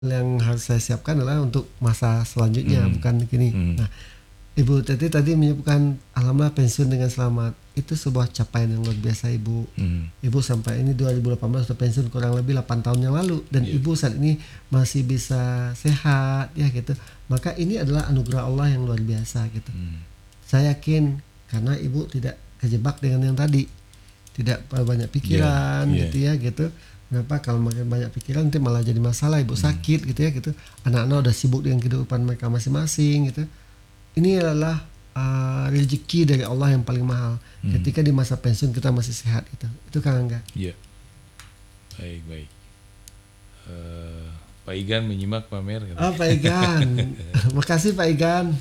yang harus saya siapkan adalah untuk masa selanjutnya, bukan gini. Nah, Ibu Teti tadi menyebutkan alhamdulillah pensiun dengan selamat. Itu sebuah capaian yang luar biasa, Ibu. Ibu sampai ini 2018 sudah pensiun kurang lebih 8 tahun yang lalu, dan Ibu saat ini masih bisa sehat ya gitu. Maka ini adalah anugerah Allah yang luar biasa gitu. Saya yakin karena Ibu tidak kejebak dengan yang tadi. Tidak banyak pikiran gitu ya gitu. Kenapa? Kalau makin banyak pikiran nanti malah jadi masalah, Ibu sakit gitu ya gitu. Anak-anak udah sibuk dengan kehidupan mereka masing-masing gitu. Ini adalah rezeki dari Allah yang paling mahal. Ketika di masa pensiun kita masih sehat itu Kang Angga. Iya. Baik. Pak Igan menyimak pamer. Oh Pak Igan, makasih Pak Igan.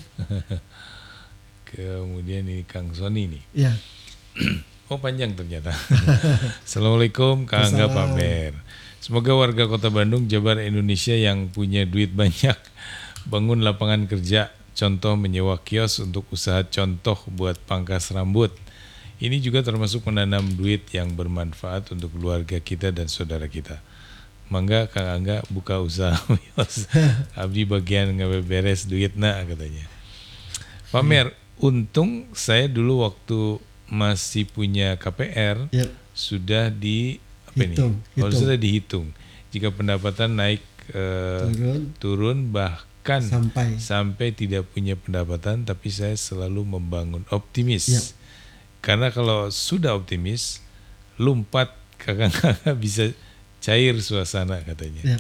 Kemudian ini Kang Sony nih. Iya. Oh panjang ternyata. Assalamualaikum Kang Angga pamer. Semoga warga Kota Bandung, Jabar, Indonesia yang punya duit banyak bangun lapangan kerja. Contoh menyewa kios untuk usaha contoh buat pangkas rambut. Ini juga termasuk menanam duit yang bermanfaat untuk keluarga kita dan saudara kita. Mangga Kang Angga buka usaha kios. Abdi bagian beres duitna katanya. Pamer, untung saya dulu waktu masih punya KPR sudah sudah dihitung. Jika pendapatan naik turun bahkan sampai tidak punya pendapatan, tapi saya selalu membangun optimis. Karena kalau sudah optimis, lompat kakak bisa cair suasana katanya.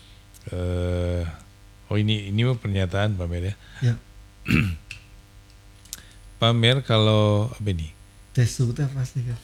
Ini mah pernyataan Pamer ya. Pamer kalau apa nih? Tes sudah pasti kan.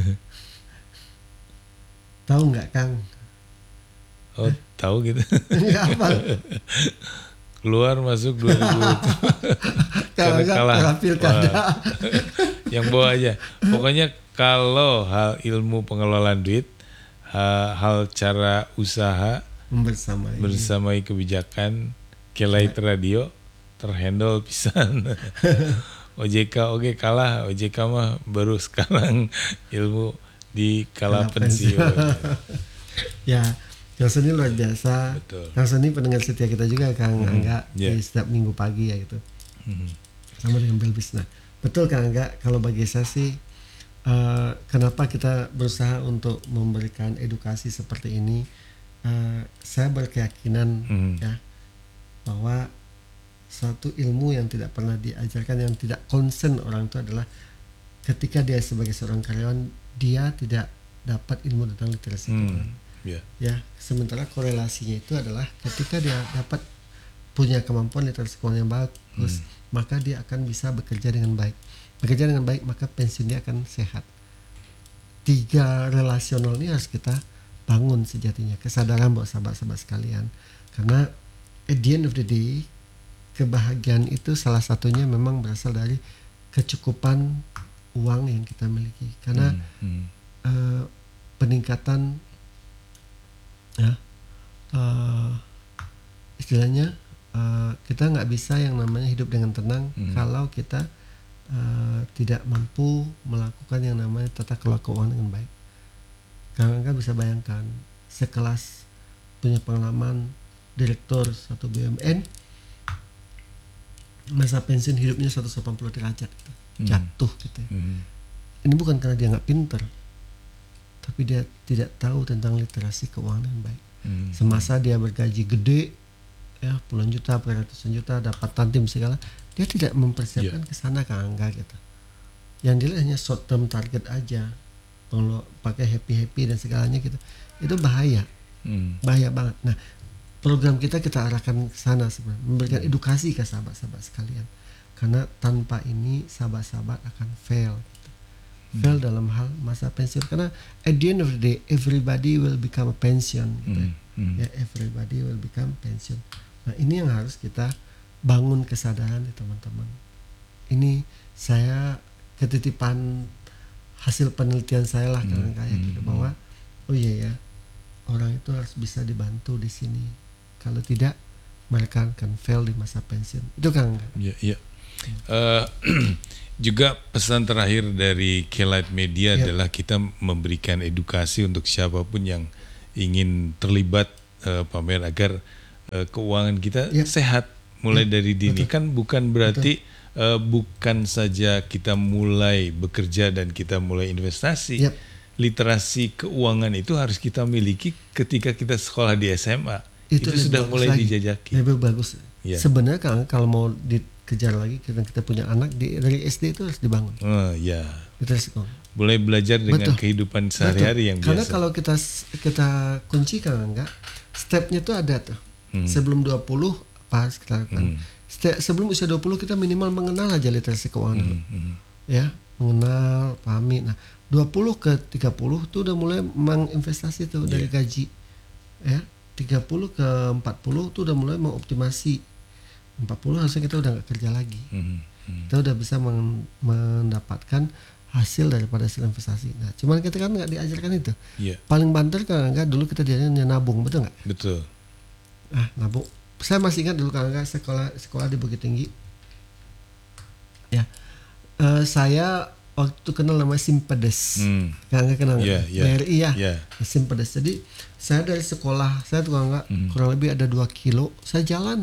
Tahu nggak Kang? Oh tahu gitu. Nggak apa. Keluar masuk 2000. Karena kalah pilkada. Yang bawa aja. Pokoknya kalau hal ilmu pengelolaan duit, hal cara usaha bersamai kebijakan Kelight Radio terhandle pisan. OJK oke kalah, OJK mah baru sekarang ilmu di kala pensiun. Ya, Kang Sony luar biasa. Betul. Kang Sony pendengar setia kita juga Kang Angga di setiap minggu pagi ya gitu. Sama dengan Belbis. Nah, betul Kang Angga, kalau bagi saya sih kenapa kita berusaha untuk memberikan edukasi seperti ini, saya berkeyakinan ya bahwa satu ilmu yang tidak pernah diajarkan, yang tidak concern orang itu adalah ketika dia sebagai seorang karyawan dia tidak dapat ilmu tentang literasi keuangan. Ya, sementara korelasinya itu adalah ketika dia dapat punya kemampuan literasi keuangan yang bagus, maka dia akan bisa bekerja dengan baik. Bekerja dengan baik maka pensiun dia akan sehat. 3 relasional ini harus kita bangun sejatinya, kesadaran buat sahabat-sahabat sekalian. Karena at the end of the day, kebahagiaan itu salah satunya memang berasal dari kecukupan uang yang kita miliki. Karena peningkatan istilahnya kita nggak bisa yang namanya hidup dengan tenang kalau kita tidak mampu melakukan yang namanya tata kelola keuangan dengan baik. Kalian bisa bayangkan sekelas punya pengalaman direktur satu BUMN, masa pensiun hidupnya 180 derajat gitu. Jatuh gitu. Ini bukan karena dia nggak pinter, tapi dia tidak tahu tentang literasi keuangan yang baik. Semasa dia bergaji gede, ya puluhan juta, ratusan juta, dapat tantim segala, dia tidak mempersiapkan ke sana Kang Angga gitu. Yang dia hanya short term target aja, kalau pakai happy dan segalanya gitu, itu bahaya, bahaya banget. Nah, program kita arahkan ke sana sebenarnya, memberikan edukasi ke sahabat-sahabat sekalian. Karena tanpa ini sahabat-sahabat akan fail gitu. Fail dalam hal masa pensiun. Karena at the end of the day everybody will become a pension gitu. Ya, everybody will become pension. Nah, ini yang harus kita bangun kesadaran ya teman-teman. Ini saya ketitipan hasil penelitian saya lah kan kayak gitu, bahwa oh iya ya, orang itu harus bisa dibantu di sini. Kalau tidak, mereka akan fail di masa pensiun. Itu Kang. Iya. Juga pesan terakhir dari Kelight Media adalah kita memberikan edukasi untuk siapapun yang ingin terlibat Pamer agar keuangan kita sehat mulai dari dini. Kan bukan berarti bukan saja kita mulai bekerja dan kita mulai investasi. Literasi keuangan itu harus kita miliki ketika kita sekolah di SMA. Itu sudah mulai dijajaki. Lebih bagus. Sebenarnya kalau mau dikejar lagi, kita punya anak dari SD itu harus dibangun. Literasi keuangan. Mulai belajar dengan kehidupan sehari-hari yang biasa. Karena kalau kita kuncikan enggak, stepnya tuh ada tuh. Sebelum 20 apa kita lakukan. Sebelum usia 20 kita minimal mengenal aja literasi keuangan dulu. Ya, mengenal, pahami. Nah, 20 ke 30 tuh udah mulai menginvestasi tuh dari gaji. Ya, 30 ke 40 tuh udah mulai mengoptimasi. 40 harusnya kita udah nggak kerja lagi. Kita udah bisa mendapatkan hasil daripada hasil investasi. Nah, cuman kita kan nggak diajarkan itu. Paling banter kan enggak dulu kita diajarnya nabung, betul nggak? Betul. Nabung. Saya masih ingat dulu kan enggak sekolah di Bukit Tinggi. Ya, saya waktu itu kenal namanya Simpedes. Kan enggak kenal? BRI ya. Simpedes. Jadi saya dari sekolah saya tuh enggak kurang lebih ada 2 kilo. Saya jalan.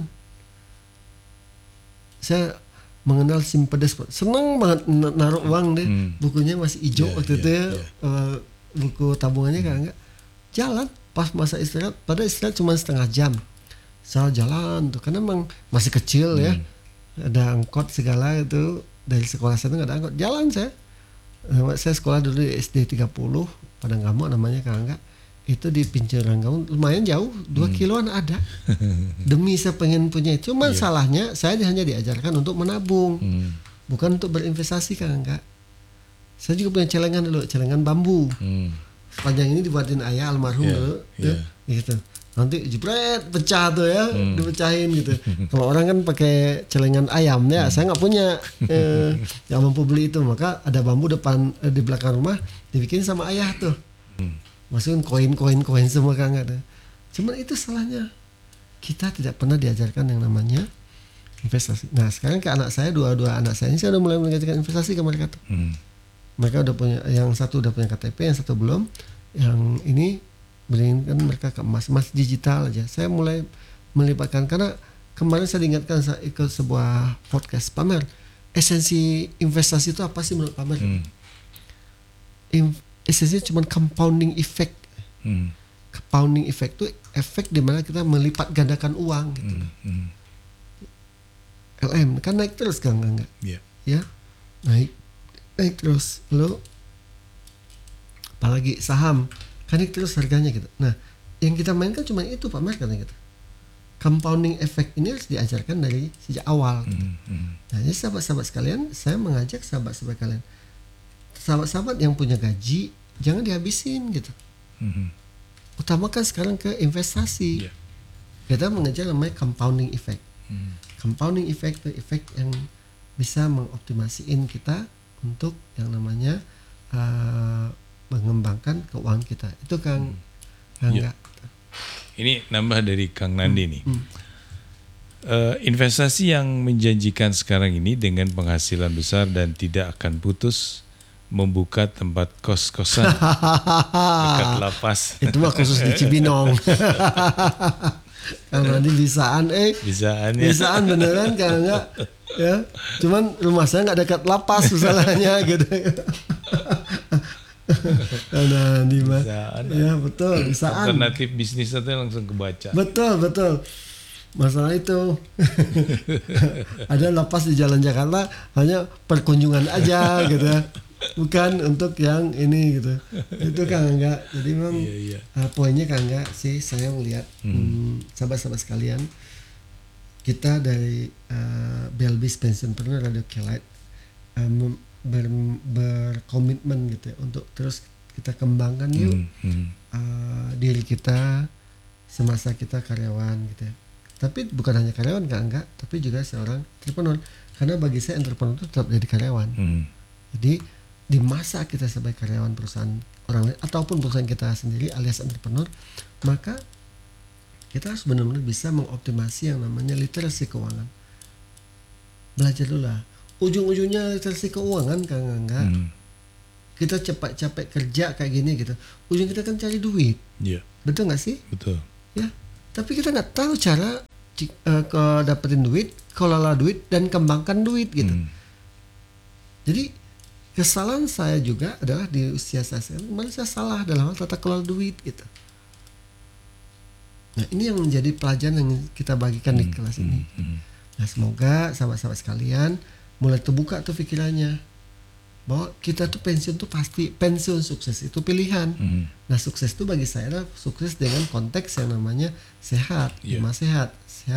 Saya mengenal Simpedes, seneng banget naruh uang deh. Bukunya masih hijau waktu itu ya. Buku tabungannya kan enggak. Jalan pas masa istirahat, pada istirahat cuma setengah jam. Saya jalan tuh karena memang masih kecil ya. Ada angkot segala itu dari sekolah saya tuh enggak ada angkot. Jalan saya sekolah dulu di SD 30 Padang Gamu namanya kan enggak. Itu di Pinceran Gamu lumayan jauh, 2 kiloan ada. Demi saya pengen punya itu. Cuman salahnya saya hanya diajarkan untuk menabung, bukan untuk berinvestasi kan enggak. Saya juga punya celengan dulu, celengan bambu. Sepanjang ini dibuatin ayah almarhum dulu, gitu. Nanti jebret pecah tuh ya, dipecahin gitu. Kalau orang kan pakai celengan ayam ya, saya nggak punya, nggak mampu beli itu. Maka ada bambu depan di belakang rumah, dibikin sama ayah tuh. Masukin koin semua kan nggak ada. Cuman itu salahnya, kita tidak pernah diajarkan yang namanya investasi. Nah sekarang ke anak saya, dua anak saya ini saya udah mulai mengajarkan investasi ke mereka tuh. Mereka udah punya, yang satu udah punya KTP, yang satu belum. Yang ini beliin kan mereka ke emas digital aja. Saya mulai melibatkan karena kemarin saya diingatkan saya ikut sebuah podcast Pamer. Esensi investasi itu apa sih menurut Pamer? Esensinya cuma compounding effect. Compounding effect itu efek di mana kita melipat gandakan uang gitu. LM kan naik terus kan enggak? Ya. Naik terus. Lalu apalagi saham kan naik terus harganya gitu. Nah, yang kita mainkan cuma itu Pak Mer katanya gitu. Compounding effect ini harus diajarkan dari sejak awal. Nah, jadi sahabat-sahabat sekalian, saya mengajak sahabat-sahabat kalian, sahabat-sahabat yang punya gaji jangan dihabisin gitu. Utamakan sekarang ke investasi. Kita mengejar namanya compounding effect. Compounding effect itu efek yang bisa mengoptimasiin kita untuk yang namanya mengembangkan keuangan kita. Itu Kang Angga. Ini nambah dari Kang Nandi nih. Investasi yang menjanjikan sekarang ini dengan penghasilan besar dan tidak akan putus membuka tempat kos-kosan dekat lapas. Itu mah khusus di Cibinong. Kang Nandi bisaan beneran Kang Angga. Ya, cuman rumah saya nggak dekat lapas masalahnya gitu. Karena di ya betul bisaan. Alternatif bisnis itu langsung kebaca. Betul. Masalah itu ada lapas di Jalan Jakarta hanya perkunjungan aja gitu, bukan untuk yang ini gitu. Itu kan enggak. Jadi memang poinnya kan enggak sih saya melihat sahabat-sahabat sekalian, kita dari BLB Pensionpreneur Radio Kelight berkomitmen gitu ya, untuk terus kita kembangkan diri kita semasa kita karyawan gitu ya. Tapi bukan hanya karyawan enggak, tapi juga seorang entrepreneur. Karena bagi saya entrepreneur itu tetap jadi karyawan. Jadi di masa kita sebagai karyawan perusahaan orang lain ataupun perusahaan kita sendiri alias entrepreneur, maka kita harus benar-benar bisa mengoptimasi yang namanya literasi keuangan. Belajar dulu lah. Ujung-ujungnya literasi keuangan kan enggak. Kita capek kerja kayak gini gitu. Ujung kita kan cari duit. Iya. Betul nggak sih? Betul. Ya. Tapi kita nggak tahu cara dapetin duit, kelola duit, dan kembangkan duit gitu. Jadi kesalahan saya juga adalah di usia saya sekarang, malah saya salah dalam hal tata kelola duit gitu. Nah ini yang menjadi pelajaran yang kita bagikan di kelas ini. Nah semoga sahabat-sahabat sekalian mulai terbuka tuh pikirannya, bahwa kita tuh pensiun tuh pasti, pensiun sukses itu pilihan. Nah sukses itu bagi saya adalah sukses dengan konteks yang namanya sehat, sehat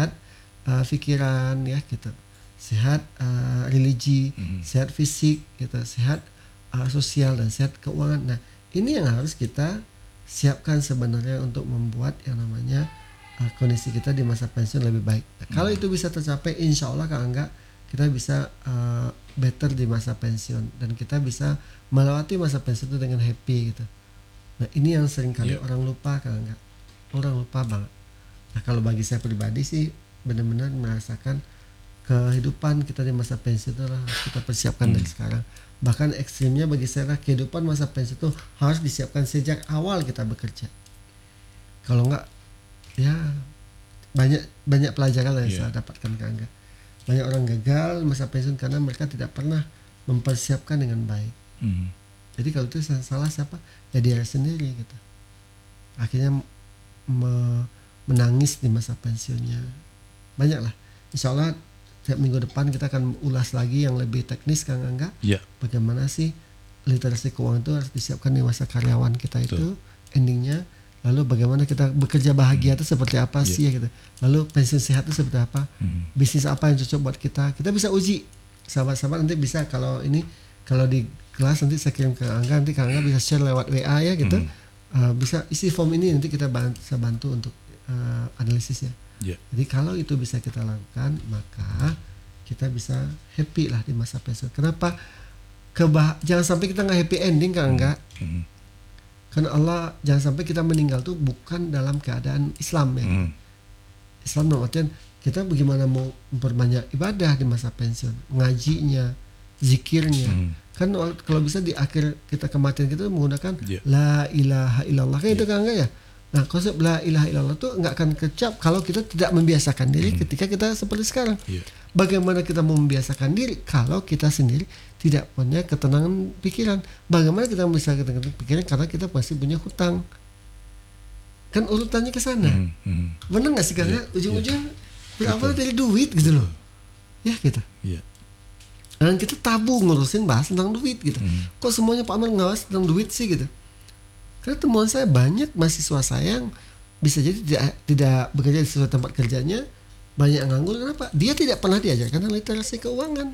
pikiran ya gitu, sehat religi, sehat fisik gitu, sehat sosial dan sehat keuangan. Nah ini yang harus kita siapkan sebenarnya untuk membuat yang namanya kondisi kita di masa pensiun lebih baik. Nah, kalau itu bisa tercapai, insya Allah Kak Angga, kita bisa better di masa pensiun dan kita bisa melewati masa pensiun itu dengan happy gitu. Nah ini yang seringkali orang lupa Kak Angga, orang lupa banget. Nah kalau bagi saya pribadi sih benar-benar merasakan kehidupan kita di masa pensiun itu harus kita persiapkan dari sekarang. Bahkan ekstrimnya bagi saya kehidupan masa pensiun itu harus disiapkan sejak awal kita bekerja. Kalau enggak ya banyak pelajaran yang saya dapatkan Kak Angga. Banyak orang gagal masa pensiun karena mereka tidak pernah mempersiapkan dengan baik. Jadi kalau itu salah siapa? Ya dia sendiri gitu. Akhirnya menangis di masa pensiunnya. Banyak lah. Insya Allah tiap minggu depan kita akan ulas lagi yang lebih teknis Kang Angga. Bagaimana sih literasi keuangan itu harus disiapkan di masa karyawan kita itu endingnya. Lalu bagaimana kita bekerja bahagia itu seperti apa sih ya gitu. Lalu pensiun sehat itu seperti apa? Bisnis apa yang cocok buat kita? Kita bisa uji. Sahabat-sahabat nanti bisa kalau di kelas nanti saya kirim ke Angga, nanti Kang Angga bisa share lewat WA ya gitu. Bisa isi form ini, nanti kita bisa bantu untuk analisisnya. Jadi kalau itu bisa kita lakukan, maka kita bisa happy lah di masa pensiun. Kenapa? Jangan sampai kita nggak happy ending Kang Angga. Karena Allah, jangan sampai kita meninggal tuh bukan dalam keadaan Islam ya. Islam dalam artian kita bagaimana mau memperbanyak ibadah di masa pensiun, ngajinya, zikirnya. Kan kalau bisa di akhir kita kematian kita menggunakan la ilaha illallah, kan itu Kang Angga ya. Nah konsep la ilaha illallah itu nggak akan kecap kalau kita tidak membiasakan diri ketika kita seperti sekarang. Bagaimana kita mau membiasakan diri kalau kita sendiri tidak punya ketenangan pikiran? Bagaimana kita bisa ketenangan pikiran karena kita masih punya hutang? Kan urutannya ke sana. Benar nggak sih karena ujung-ujungnya berawal dari duit gitu loh. Ya gitu. Dan kita tabu ngurusin bahas tentang duit gitu. Kok semuanya Pak Amir ngawas tentang duit sih gitu? Karena temuan saya banyak mahasiswa saya yang bisa jadi tidak bekerja di sesuai tempat kerjanya, banyak yang nganggur. Kenapa? Dia tidak pernah diajarkan tentang literasi keuangan.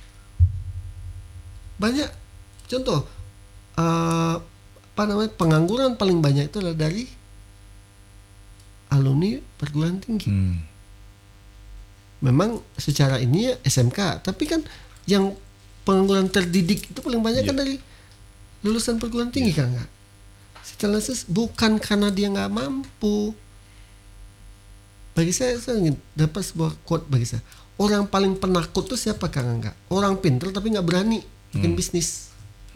Banyak contoh pengangguran paling banyak itu adalah dari alumni perguruan tinggi. Memang secara ini ya SMK, tapi kan yang pengangguran terdidik itu paling banyak kan dari lulusan perguruan tinggi kan enggak? Setelah bukan karena dia nggak mampu. Bagi saya ingin dapat sebuah quote bagi saya. Orang paling penakut tuh siapa Kang Angga? Orang pintar tapi nggak berani bikin bisnis.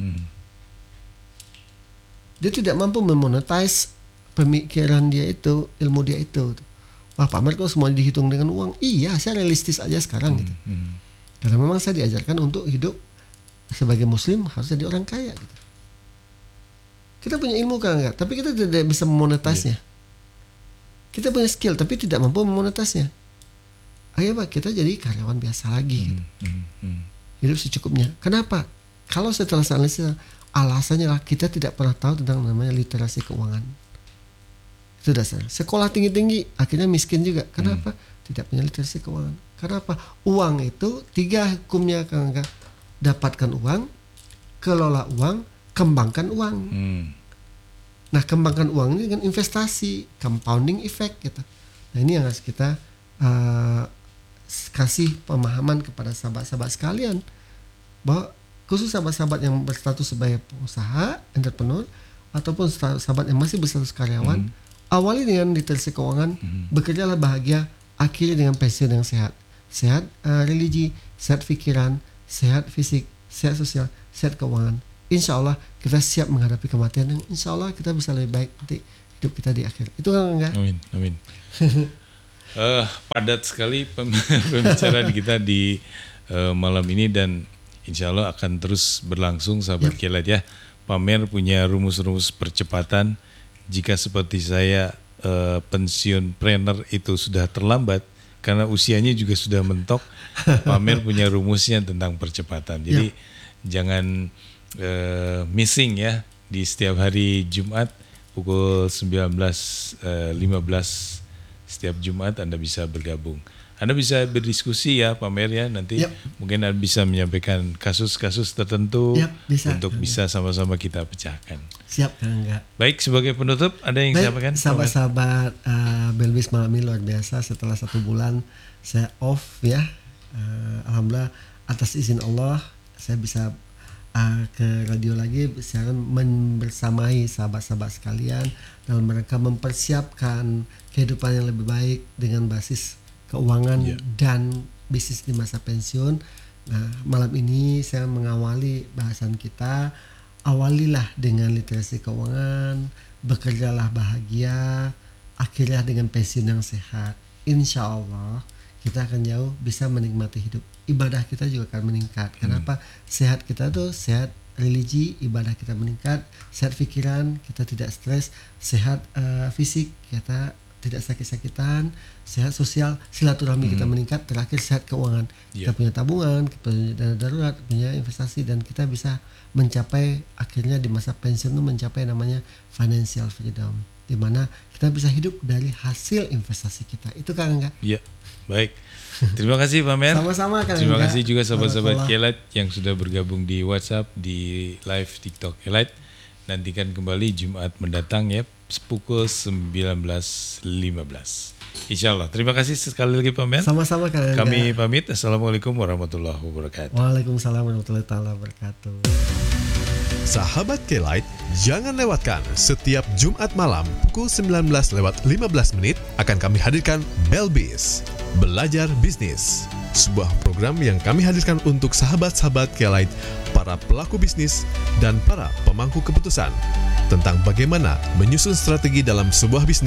Dia tidak mampu memonetize pemikiran dia itu, ilmu dia itu. Wah Pak Amir kok semua dihitung dengan uang? Iya, saya realistis aja sekarang gitu. Karena memang saya diajarkan untuk hidup sebagai muslim harus jadi orang kaya gitu. Kita punya ilmu kan enggak, tapi kita tidak bisa memonetasnya. Kita punya skill tapi tidak mampu memonetasnya. Ayo Pak, kita jadi karyawan biasa lagi gitu. Hidup secukupnya. Kenapa? Kalau setelah analisis, alasannya lah kita tidak pernah tahu tentang namanya literasi keuangan. Itu dasar. Sekolah tinggi-tinggi akhirnya miskin juga. Kenapa? Tidak punya literasi keuangan. Kenapa? Uang itu 3 hukumnya Kang Angga. Dapatkan uang, kelola uang, kembangkan uang. Nah kembangkan uang ini dengan investasi, compounding effect gitu. Nah ini yang harus kita kasih pemahaman kepada sahabat-sahabat sekalian, bahwa khusus sahabat-sahabat yang berstatus sebagai pengusaha, entrepreneur, ataupun sahabat yang masih berstatus karyawan, awali dengan literasi keuangan, bekerjalah bahagia, akhiri dengan pensiun yang sehat. Sehat religi, sehat pikiran, sehat fisik, sehat sosial, sehat keuangan. Insya Allah kita siap menghadapi kematian, dan insya Allah kita bisa lebih baik nanti hidup kita di akhir. Itu kan enggak? Amin. Padat sekali pembicaraan kita di malam ini dan insya Allah akan terus berlangsung sahabat Kelight ya. Pamer punya rumus-rumus percepatan. Jika seperti saya pensiun trainer itu sudah terlambat karena usianya juga sudah mentok, Pamer punya rumusnya tentang percepatan. Jadi jangan missing ya di setiap hari Jumat pukul 19.15 setiap Jumat Anda bisa bergabung. Anda bisa berdiskusi ya Pamer ya nanti mungkin Anda bisa menyampaikan kasus-kasus tertentu untuk bisa sama-sama kita pecahkan. Siap kan enggak? Baik, sebagai penutup ada yang sampaikan? Sahabat-sahabat Belbis malam ini luar biasa, setelah 1 bulan saya off ya. Alhamdulillah atas izin Allah saya bisa ke radio lagi siaran bersamai sahabat-sahabat sekalian dalam mereka mempersiapkan kehidupan yang lebih baik dengan basis keuangan dan bisnis di masa pensiun. Nah, malam ini saya mengawali bahasan kita. Awalilah dengan literasi keuangan, bekerjalah bahagia, akhirnya dengan pensiun yang sehat. Insya Allah kita akan jauh bisa menikmati hidup. Ibadah kita juga akan meningkat. Kenapa? Sehat kita tuh sehat religi, ibadah kita meningkat, sehat pikiran, kita tidak stres, sehat fisik, kita tidak sakit-sakitan, sehat sosial, silaturahmi kita meningkat, terakhir sehat keuangan. Kita punya tabungan, kita punya dana darurat, punya investasi, dan kita bisa mencapai akhirnya di masa pensiun itu mencapai namanya financial freedom, di mana kita bisa hidup dari hasil investasi kita. Itu kan enggak? Iya, baik. Terima kasih Pamer. Sama-sama kan. Terima kasih juga sahabat-sahabat Kelight yang sudah bergabung di WhatsApp, di live TikTok Kelight. Nantikan kembali Jumat mendatang ya pukul 19.15. Insya Allah. Terima kasih sekali lagi Pamer. Sama-sama kan. Kami pamit. Assalamualaikum warahmatullahi wabarakatuh. Waalaikumsalam warahmatullahi wabarakatuh. Sahabat Kelight, jangan lewatkan setiap Jumat malam pukul 19:15 akan kami hadirkan Belbis, Belajar Bisnis. Sebuah program yang kami hadirkan untuk sahabat-sahabat Kelight, para pelaku bisnis, dan para pemangku keputusan tentang bagaimana menyusun strategi dalam sebuah bisnis